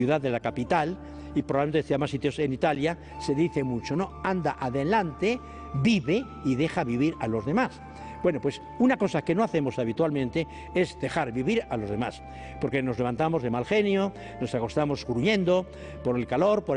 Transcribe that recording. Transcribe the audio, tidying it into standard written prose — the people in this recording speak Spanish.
ciudad de la capital, y probablemente decía más sitios en Italia, se dice mucho, ¿no? Anda adelante, vive y deja vivir a los demás. Bueno, pues una cosa que no hacemos habitualmente es dejar vivir a los demás, porque nos levantamos de mal genio, nos acostamos gruñendo por el calor, por